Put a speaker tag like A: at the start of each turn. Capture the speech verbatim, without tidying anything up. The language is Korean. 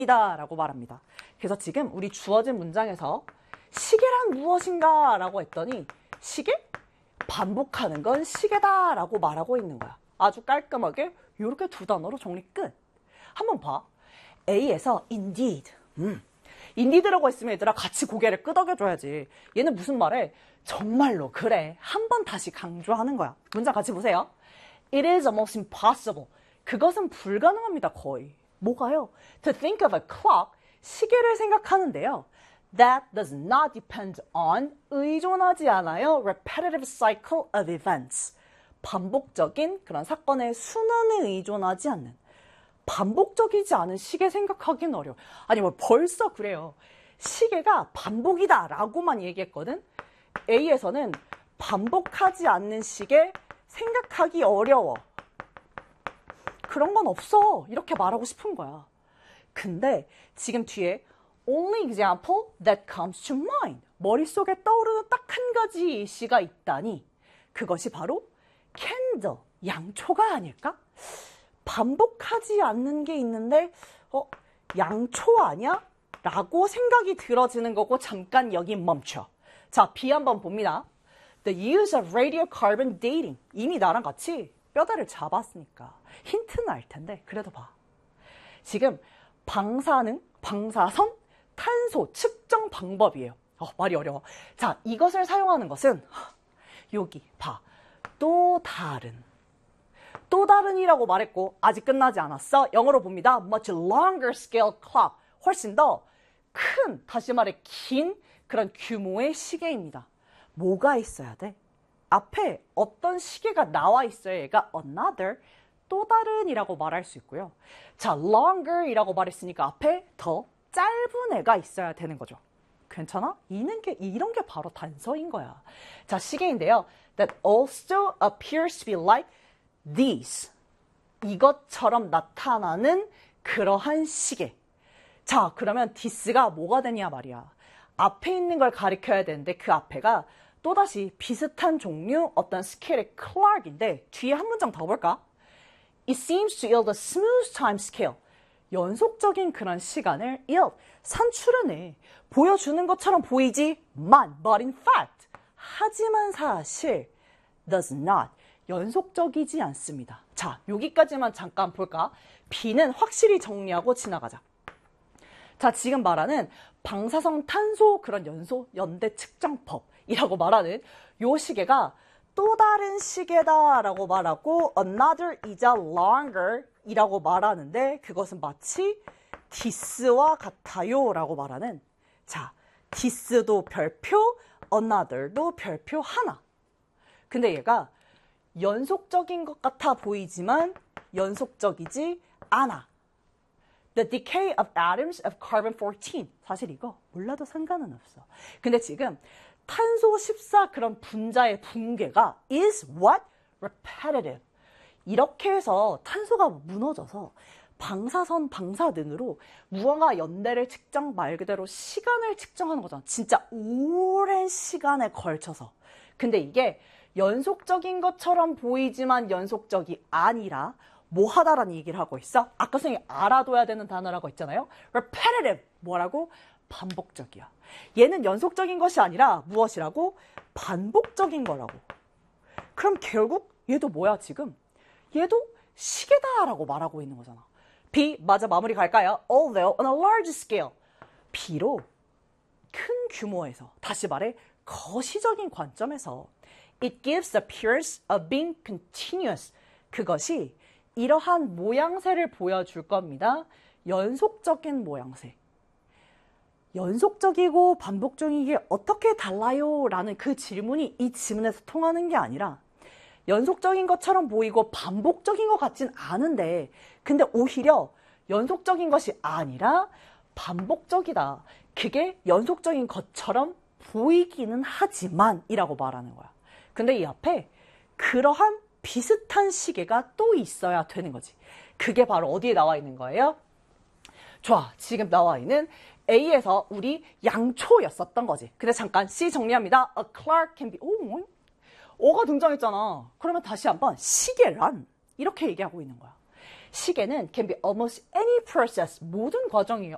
A: 이다 라고 말합니다. 그래서 지금 우리 주어진 문장에서 시계란 무엇인가 라고 했더니 시계? 반복하는 건 시계다 라고 말하고 있는 거야. 아주 깔끔하게 이렇게 두 단어로 정리 끝. 한번 봐. A에서 indeed. 음. indeed라고 했으면 얘들아 같이 고개를 끄덕여줘야지. 얘는 무슨 말해? 정말로 그래. 한 번 다시 강조하는 거야. 문장 같이 보세요. It is almost impossible. 그것은 불가능합니다. 거의. 뭐가요? To think of a clock. 시계를 생각하는데요. That does not depend on. 의존하지 않아요. Repetitive cycle of events. 반복적인 그런 사건의 순환에 의존하지 않는. 반복적이지 않은 시계 생각하기는 어려워. 아니 뭐 벌써 그래요. 시계가 반복이다 라고만 얘기했거든. A에서는 반복하지 않는 시계 생각하기 어려워. 그런 건 없어. 이렇게 말하고 싶은 거야. 근데 지금 뒤에 only example that comes to mind. 머릿속에 떠오르는 딱 한 가지 시가 있다니 그것이 바로 candle, 양초가 아닐까? 반복하지 않는 게 있는데 어, 양초 아니야? 라고 생각이 들어지는 거고 잠깐 여기 멈춰. 자, B 한번 봅니다. The use of radiocarbon dating. 이미 나랑 같이 뼈다를 잡았으니까 힌트는 알 텐데 그래도 봐. 지금 방사능, 방사선, 탄소 측정 방법이에요. 어, 말이 어려워. 자, 이것을 사용하는 것은 여기 봐. 또 다른. 또 다른이라고 말했고 아직 끝나지 않았어. 영어로 봅니다. Much longer scale clock. 훨씬 더 큰, 다시 말해 긴 그런 규모의 시계입니다. 뭐가 있어야 돼? 앞에 어떤 시계가 나와 있어야 얘가 another, 또 다른이라고 말할 수 있고요. 자, longer이라고 말했으니까 앞에 더 짧은 애가 있어야 되는 거죠. 괜찮아? 이는 게, 이런 게 바로 단서인 거야. 자, 시계인데요. That also appears to be like these. 이것처럼 나타나는 그러한 시계. 자, 그러면 this가 뭐가 되냐 말이야. 앞에 있는 걸 가리켜야 되는데 그 앞에가 또다시 비슷한 종류 어떤 스케일의 clock인데 뒤에 한 문장 더 볼까? It seems to yield a smooth time scale. 연속적인 그런 시간을 yield, 산출해내. 보여주는 것처럼 보이지만, but in fact, 하지만 사실, does not, 연속적이지 않습니다. 자, 여기까지만 잠깐 볼까? B는 확실히 정리하고 지나가자. 자, 지금 말하는 방사성 탄소 그런 연소, 연대 측정법이라고 말하는 요 시계가 또 다른 시계다라고 말하고 another is a longer 이라고 말하는데 그것은 마치 this와 같아요 라고 말하는 자, this도 별표, another도 별표 하나. 근데 얘가 연속적인 것 같아 보이지만 연속적이지 않아. The decay of atoms of carbon fourteen. 사실 이거 몰라도 상관은 없어. 근데 지금 탄소 십사 그런 분자의 붕괴가 is what? repetitive. 이렇게 해서 탄소가 무너져서 방사선, 방사능으로 무언가 연대를 측정 말 그대로 시간을 측정하는 거잖아. 진짜 오랜 시간에 걸쳐서. 근데 이게 연속적인 것처럼 보이지만 연속적이 아니라 뭐 하다라는 얘기를 하고 있어? 아까 선생님이 알아둬야 되는 단어라고 했잖아요. repetitive. 뭐라고? 반복적이야. 얘는 연속적인 것이 아니라 무엇이라고? 반복적인 거라고. 그럼 결국 얘도 뭐야 지금? 얘도 시계다라고 말하고 있는 거잖아. B, 맞아 마무리 갈까요? Although on a large scale. B로 큰 규모에서, 다시 말해 거시적인 관점에서 it gives the appearance of being continuous. 그것이 이러한 모양새를 보여줄 겁니다. 연속적인 모양새. 연속적이고 반복적인 게 어떻게 달라요? 라는 그 질문이 이 지문에서 통하는 게 아니라 연속적인 것처럼 보이고 반복적인 것 같진 않은데 근데 오히려 연속적인 것이 아니라 반복적이다. 그게 연속적인 것처럼 보이기는 하지만 이라고 말하는 거야. 근데 이 앞에 그러한 비슷한 시계가 또 있어야 되는 거지. 그게 바로 어디에 나와 있는 거예요? 좋아, 지금 나와 있는 A에서 우리 양초였었던 거지. 근데 잠깐 C 정리합니다. A clock can be... 오, 뭐? O가 등장했잖아. 그러면 다시 한번 시계란 이렇게 얘기하고 있는 거야. 시계는 can be almost any process, 모든 과정이에요.